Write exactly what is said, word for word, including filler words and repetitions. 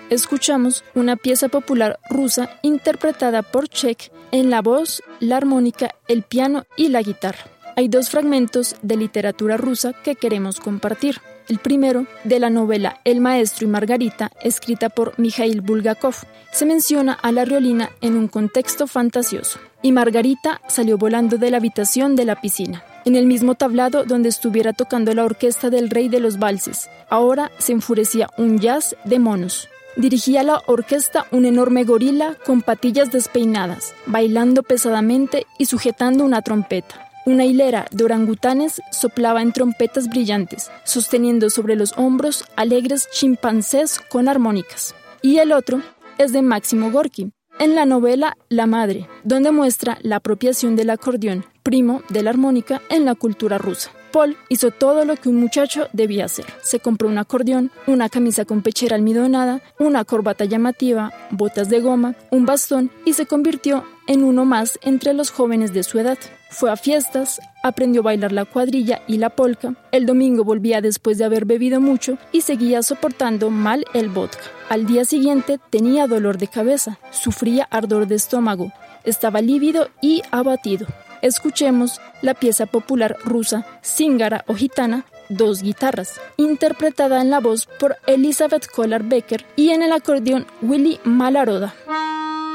escuchamos una pieza popular rusa interpretada por Czech en la voz, la armónica, el piano y la guitarra. Hay dos fragmentos de literatura rusa que queremos compartir. El primero, de la novela El maestro y Margarita, escrita por Mikhail Bulgakov. Se menciona a la Riolina en un contexto fantasioso. Y Margarita salió volando de la habitación de la piscina, en el mismo tablado donde estuviera tocando la orquesta del rey de los valses. Ahora se enfurecía un jazz de monos. Dirigía la orquesta un enorme gorila con patillas despeinadas, bailando pesadamente y sujetando una trompeta. Una hilera de orangutanes soplaba en trompetas brillantes, sosteniendo sobre los hombros alegres chimpancés con armónicas. Y el otro es de Máximo Gorki, en la novela La Madre, donde muestra la apropiación del acordeón, primo de la armónica, en la cultura rusa. Paul hizo todo lo que un muchacho debía hacer. Se compró un acordeón, una camisa con pechera almidonada, una corbata llamativa, botas de goma, un bastón y se convirtió en uno más entre los jóvenes de su edad. Fue a fiestas, aprendió a bailar la cuadrilla y la polka. El domingo volvía después de haber bebido mucho y seguía soportando mal el vodka. Al día siguiente tenía dolor de cabeza, sufría ardor de estómago, estaba lívido y abatido. Escuchemos la pieza popular rusa Zingara o Gitana, Dos guitarras, interpretada en la voz por Elizabeth Kolar Becker y en el acordeón Willy Malaroda.